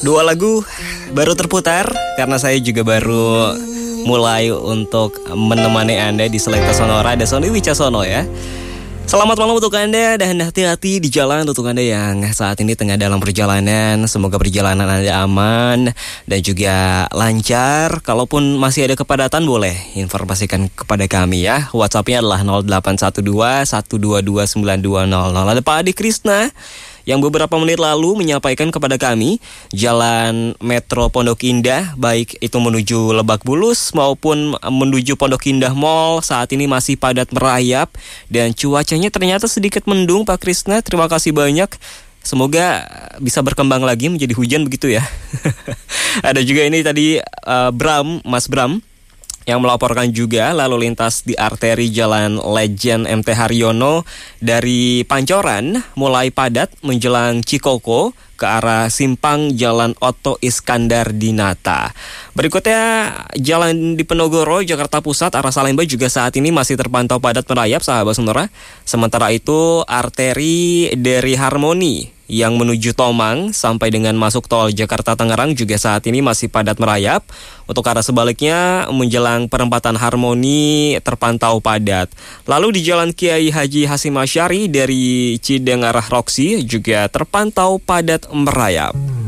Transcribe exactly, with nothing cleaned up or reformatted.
Dua lagu baru terputar karena saya juga baru mulai untuk menemani Anda di Selekta Sonora. Ada Sony Wicaksono ya. Selamat malam untuk Anda dan hati-hati di jalan untuk Anda yang saat ini tengah dalam perjalanan. Semoga perjalanan Anda aman dan juga lancar. Kalaupun masih ada kepadatan boleh informasikan kepada kami ya. WhatsApp-nya adalah nol delapan satu dua satu dua dua sembilan dua nol nol. Ada Pak Adi Krisna yang beberapa menit lalu menyampaikan kepada kami Jalan Metro Pondok Indah, baik itu menuju Lebak Bulus maupun menuju Pondok Indah Mall, saat ini masih padat merayap dan cuacanya ternyata sedikit mendung. Pak Krisna, terima kasih banyak. Semoga bisa berkembang lagi menjadi hujan begitu ya. Ada juga ini tadi uh, Bram, Mas Bram yang melaporkan juga lalu lintas di arteri Jalan Legend M T Haryono dari Pancoran mulai padat menjelang Cikoko ke arah simpang Jalan Otto Iskandar Dinata. Berikutnya Jalan Diponegoro Jakarta Pusat arah Salemba juga saat ini masih terpantau padat merayap sahabat Sonora. Sementara itu arteri dari Harmoni yang menuju Tomang sampai dengan masuk tol Jakarta Tangerang juga saat ini masih padat merayap. Untuk arah sebaliknya menjelang perempatan Harmoni terpantau padat. Lalu di Jalan Kiai Haji Hasyim Asy'ari dari Cideng arah Roksi juga terpantau padat merayap.